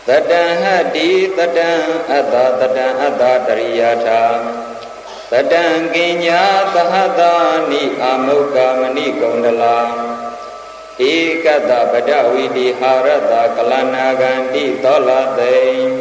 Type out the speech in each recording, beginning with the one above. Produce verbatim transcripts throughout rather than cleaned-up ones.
တတံဟတိတတံအတ္တတတံအတ္တတရိယာထာတတံကိညာသဟတာနိအာမုက္ခမဏိကုန္ဒလာဧကတပဒဝိတိဟာရတကလနာဂန္တိသောလသိ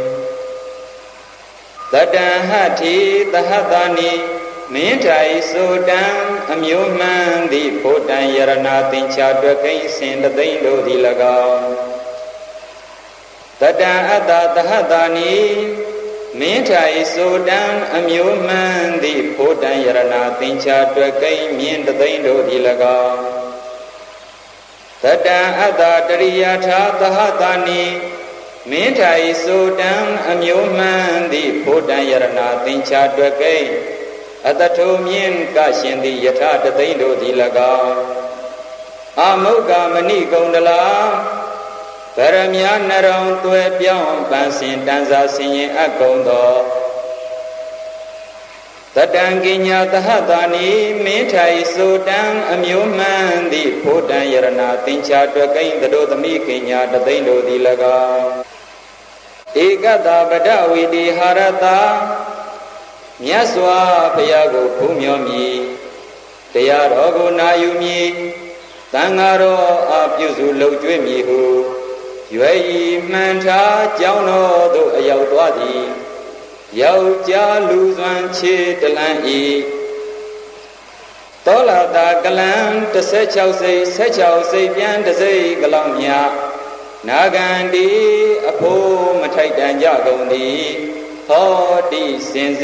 တတံဟတိသဟတာနိမင်းထိုင်ဆိုတံအမျိုးမှန်သည်ဖို့တံယရဏသင်္ချာတွကိဉ္စင်တသိမ့်တို့သည်၎င်းတတံအတ္တသဟတာနိမင်းထိုင်ဆိုတံအမျိုးမှန်သည်ဖို့တံယရဏသင်္ချာတွကိဉ္မြင်တသိမ့်တို့သည်၎င်းတတံအတ္တတရိယာထာသဟတာနိမင်းထိုင်ဆိုတံအမျိုးမှန်သည်ဖို့တံယရဏသင်္ချာတွကိဉ္အတထုမြင်ကရှင်သည်ယထတသိမ့်တို့သည်၎င်းအာမုက္ခမဏိကုန္ဒလာဗရမယနရုံသွဲပြောင်းပန်းစင်တန်စာဆင်ရင်အကုန်သောတတံကိညာသဟတာနိမင်းထိုင်ဆိုတံအမျိုးမှန်သည်ဖို့တံယရဏသင်္ချာတွကိဉ္တတို့သမိကိညာတသိမ့်တို့သည်၎င်းဧကတပဒဝိတိဟာရတမြတ်စွာဘုရားကိုဖူးမြော်မည်တရားတော်ကိုနာယူမည်သံဃာတော်အားပြုစုလှုပ်ကြွေးမည်ဟုရွယ်ဤမှန်ထားကြောင်းတော်သို့အရောက်သွားသည်ယောက်ျားလူစွမ်းခြေတလန်းဤသောလာတာကလံတစ်ဆယ်ခြောက်စိတ်ဆယ်ခြောက်စိတ်ပြန်တစ်စိတ်ကလောင်မြနာဂန္တိအဖို့မထိုက်တန်ကြကုန်သည်ဟောတိစင်